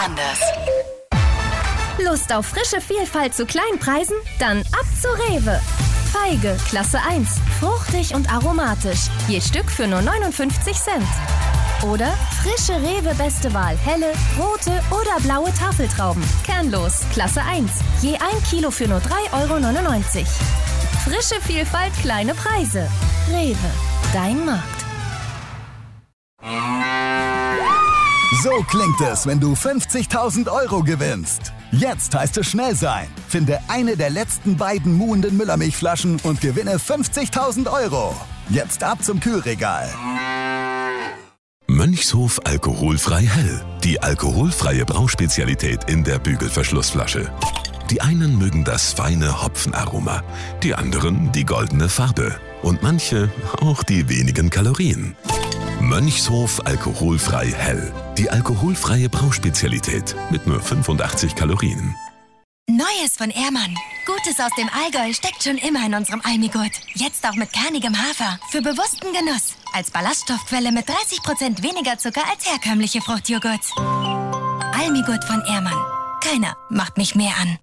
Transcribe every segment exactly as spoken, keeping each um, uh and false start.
anders. Lust auf frische Vielfalt zu Kleinpreisen? Dann ab zu Rewe. Feige, Klasse eins. Fruchtig und aromatisch. Je Stück für nur neunundfünfzig Cent. Oder frische Rewe Beste Wahl. Helle, rote oder blaue Tafeltrauben. Kernlos, Klasse eins. Je ein Kilo für nur drei Euro neunundneunzig. Frische Vielfalt, kleine Preise. Rewe, dein Markt. So klingt es, wenn du fünfzigtausend Euro gewinnst. Jetzt heißt es schnell sein. Finde eine der letzten beiden muhenden Müllermilchflaschen und gewinne fünfzigtausend Euro. Jetzt ab zum Kühlregal. Mönchshof alkoholfrei hell. Die alkoholfreie Brauspezialität in der Bügelverschlussflasche. Die einen mögen das feine Hopfenaroma, die anderen die goldene Farbe und manche auch die wenigen Kalorien. Mönchshof alkoholfrei hell. Die alkoholfreie Brauspezialität mit nur fünfundachtzig Kalorien. Neues von Ehrmann. Gutes aus dem Allgäu steckt schon immer in unserem Almigurt. Jetzt auch mit kernigem Hafer. Für bewussten Genuss. Als Ballaststoffquelle mit dreißig Prozent weniger Zucker als herkömmliche Fruchtjoghurt. Almigurt von Ehrmann. Keiner macht mich mehr an.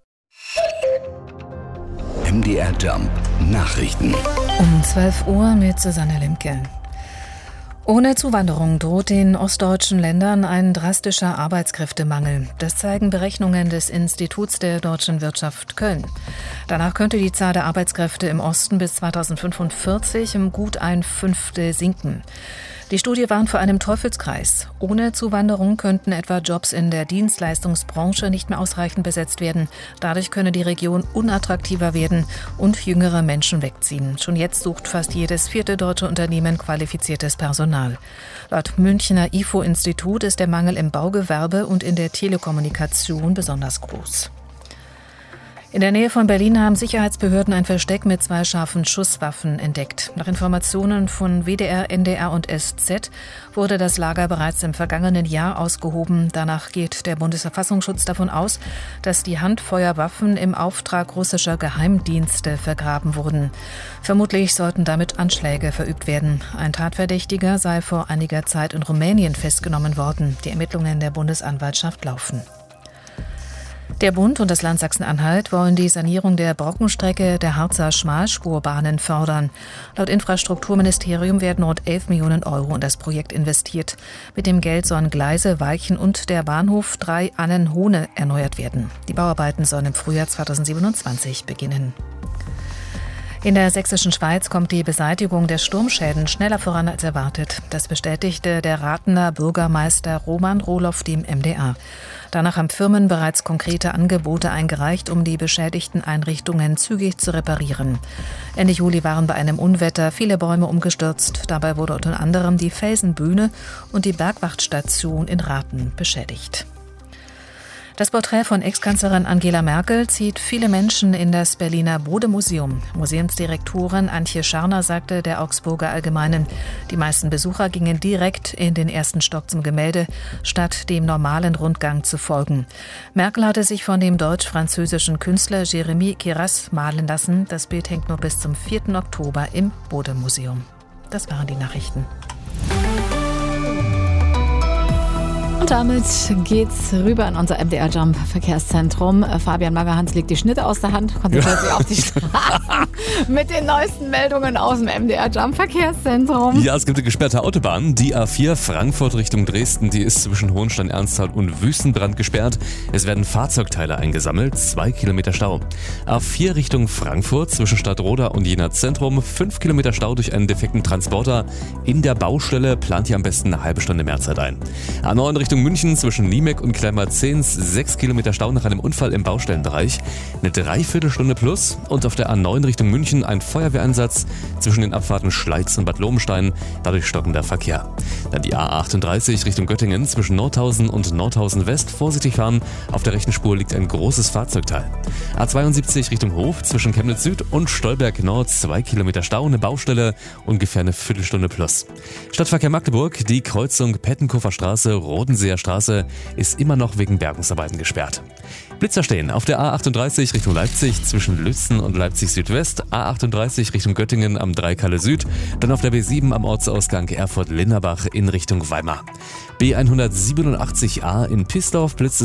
M D R Jump Nachrichten. Um zwölf Uhr mit Susanne Limke. Ohne Zuwanderung droht den ostdeutschen Ländern ein drastischer Arbeitskräftemangel. Das zeigen Berechnungen des Instituts der deutschen Wirtschaft Köln. Danach könnte die Zahl der Arbeitskräfte im Osten bis zweitausendfünfundvierzig um gut ein Fünftel sinken. Die Studie warnt vor einem Teufelskreis. Ohne Zuwanderung könnten etwa Jobs in der Dienstleistungsbranche nicht mehr ausreichend besetzt werden. Dadurch könne die Region unattraktiver werden und jüngere Menschen wegziehen. Schon jetzt sucht fast jedes vierte deutsche Unternehmen qualifiziertes Personal. Laut Münchner I F O-Institut ist der Mangel im Baugewerbe und in der Telekommunikation besonders groß. In der Nähe von Berlin haben Sicherheitsbehörden ein Versteck mit zwei scharfen Schusswaffen entdeckt. Nach Informationen von W D R, N D R und S Z wurde das Lager bereits im vergangenen Jahr ausgehoben. Danach geht der Bundesverfassungsschutz davon aus, dass die Handfeuerwaffen im Auftrag russischer Geheimdienste vergraben wurden. Vermutlich sollten damit Anschläge verübt werden. Ein Tatverdächtiger sei vor einiger Zeit in Rumänien festgenommen worden. Die Ermittlungen der Bundesanwaltschaft laufen. Der Bund und das Land Sachsen-Anhalt wollen die Sanierung der Brockenstrecke der Harzer Schmalspurbahnen fördern. Laut Infrastrukturministerium werden rund elf Millionen Euro in das Projekt investiert. Mit dem Geld sollen Gleise, Weichen und der Bahnhof Drei-Annen-Hohne erneuert werden. Die Bauarbeiten sollen im Frühjahr zweitausendsiebenundzwanzig beginnen. In der sächsischen Schweiz kommt die Beseitigung der Sturmschäden schneller voran als erwartet. Das bestätigte der Rathener Bürgermeister Roman Rohloff dem M D R. Danach haben Firmen bereits konkrete Angebote eingereicht, um die beschädigten Einrichtungen zügig zu reparieren. Ende Juli waren bei einem Unwetter viele Bäume umgestürzt. Dabei wurde unter anderem die Felsenbühne und die Bergwachtstation in Rathen beschädigt. Das Porträt von Ex-Kanzlerin Angela Merkel zieht viele Menschen in das Berliner Bode-Museum. Museumsdirektorin Antje Scharner sagte der Augsburger Allgemeinen, die meisten Besucher gingen direkt in den ersten Stock zum Gemälde, statt dem normalen Rundgang zu folgen. Merkel hatte sich von dem deutsch-französischen Künstler Jérémy Kiras malen lassen. Das Bild hängt nur bis zum vierten Oktober im Bode-Museum. Das waren die Nachrichten. Und damit geht's rüber in unser M D R Jump Verkehrszentrum. Fabian Magerhans legt die Schnitte aus der Hand, konzentriert sich auf die Straßen mit den neuesten Meldungen aus dem M D R Jump Verkehrszentrum. Ja, es gibt eine gesperrte Autobahn. Die A vier Frankfurt Richtung Dresden, die ist zwischen Hohenstein-Ernsthal und Wüstenbrand gesperrt. Es werden Fahrzeugteile eingesammelt, zwei Kilometer Stau. A vier Richtung Frankfurt zwischen Stadtroda und Jena Zentrum, fünf Kilometer Stau durch einen defekten Transporter. In der Baustelle plant ihr am besten eine halbe Stunde mehr Zeit ein. A neun Richtung München zwischen Niemek und Kleinmarzens, sechs Kilometer Stau nach einem Unfall im Baustellenbereich. Eine Dreiviertelstunde plus. Und auf der A neun Richtung München ein Feuerwehreinsatz zwischen den Abfahrten Schleiz und Bad Lobenstein, dadurch stockender Verkehr. Dann die A achtunddreißig Richtung Göttingen zwischen Nordhausen und Nordhausen West. Vorsichtig fahren, auf der rechten Spur liegt ein großes Fahrzeugteil. A zweiundsiebzig Richtung Hof zwischen Chemnitz Süd und Stolberg Nord, zwei Kilometer Stau, eine Baustelle, ungefähr eine Viertelstunde plus. Stadtverkehr Magdeburg, die Kreuzung Pettenkofer Straße, Rodenseer Straße ist immer noch wegen Bergungsarbeiten gesperrt. Blitzer stehen auf der A achtunddreißig Richtung Leipzig zwischen Lützen und Leipzig Südwest, A achtunddreißig Richtung Göttingen am Dreikalle Süd, dann auf der B sieben am Ortsausgang Erfurt-Linderbach in Richtung Weimar. B hundertsiebenundachtzig A in Pisdorf blitzt